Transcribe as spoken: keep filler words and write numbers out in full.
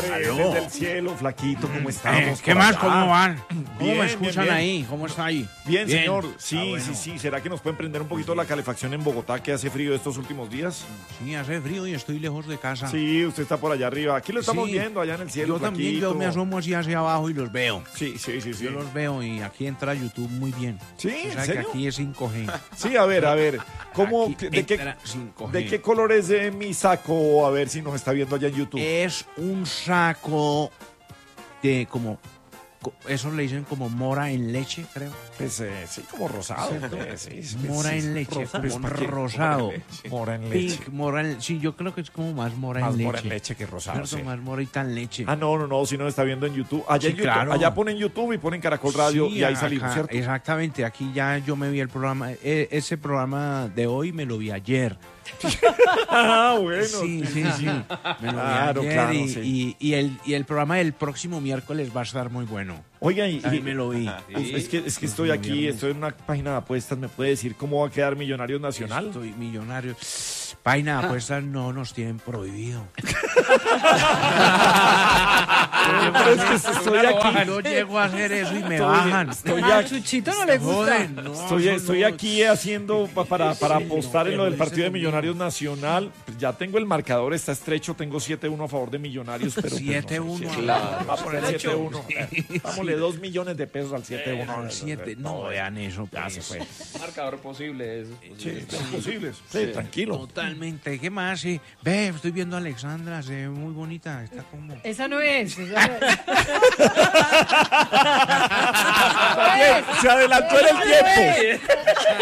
Claro. Desde el cielo, flaquito, ¿cómo estamos? Eh, ¿Qué más? Allá? ¿Cómo van? ¿Cómo Bien, me bien, escuchan bien. ahí? ¿Cómo está ahí? Bien, señor. Sí, Ah, bueno. sí, sí. ¿Será que nos pueden prender un poquito la calefacción en Bogotá, que hace frío estos últimos días? Sí, hace frío y estoy lejos de casa. Sí, usted está por allá arriba. Aquí lo estamos Sí. viendo, allá en el cielo, Yo también, flaquito. yo me asomo así hacia abajo y los veo. Sí, sí, sí, sí. Yo los veo y aquí entra YouTube muy bien. Sí, O ¿en sea que serio? aquí es cinco G. Sí, a ver, a ver. ¿Cómo, Aquí de, qué, entra cinco G. ¿De qué color es de mi saco? A ver si nos está viendo allá en YouTube. Es un saco de como... co- Eso le dicen como mora en leche, creo. Pues, eh, sí, como rosado. ¿Cierto? eh, sí, sí, Mora sí, en sí. leche, Rosa- como pues, ¿para qué? rosado. Mora en leche. Pink, mora en... Sí, yo creo que es como más mora Más en leche. mora en leche que rosado. ¿Cierto? sí. Más morita en leche. Ah, no, no, no, si no está viendo en YouTube. Allá, Sí, en YouTube, claro. allá ponen YouTube y ponen Caracol Radio Sí, y ahí acá, salimos, ¿cierto? Exactamente, aquí ya yo me vi el programa, e- ese programa de hoy me lo vi ayer. Ah, bueno. Sí, sí, sí. Me lo Claro, vi ayer claro, y, sí. y- y el, y el programa del próximo miércoles va a estar muy bueno. Oiga, y, Ahí y- me lo vi. uf, es que, es que estoy aquí, estoy en una página de apuestas. ¿Me puede decir cómo va a quedar Millonarios Nacional? Estoy millonario. Página de apuestas no nos tienen prohibido. Pero es que estoy aquí. Yo llego a hacer eso y me Estoy- bajan. estoy A aquí. Chuchito no le gusta. Joden, no, Estoy, eso estoy no- aquí haciendo pa- para, para Sí, apostar no, en lo del pero partido de ese Millonarios Nacional. Pues ya tengo el marcador, está estrecho, tengo siete uno a favor de Millonarios. Pero pues, no sé, siete uno. sí, claro, va a poner siete uno. Dámosle dos millones de pesos al siete uno. Al siete. No, vean eso. Ya pues. se fue. Marcador posible. Es Sí, posible. es posible. Sí, tranquilo. Totalmente. ¿Qué más? Sí. Ve, estoy viendo a Alexandra, se ve muy bonita. Está como... Esa no es. Esa no es. Se adelantó en el tiempo.